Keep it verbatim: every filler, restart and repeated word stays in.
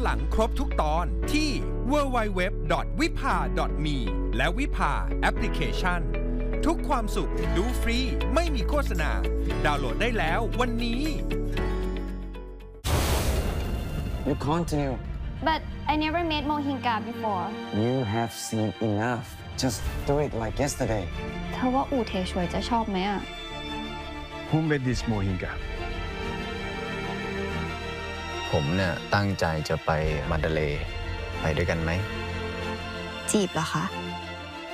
หลังครบทุกตอนที่ ดับเบิลยู ดับเบิลยู ดับเบิลยู ดอท วิภา ดอท มี และวิภาแอปพลิเคชันทุกความสุขดูฟรีไม่มีโฆษณาดาวน์โหลดได้แล้ววันนี้ You continue. But I never made mohinga before. You have seen enough. Just do it like yesterday. เธอว่าอู่เทชวยจะชอบไหมอ่ะ Who made this mohinga? ผมเนี่ยตั้งใจจะไปมันเดเลย์ไปด้วยกันไหมจีบเหรอคะ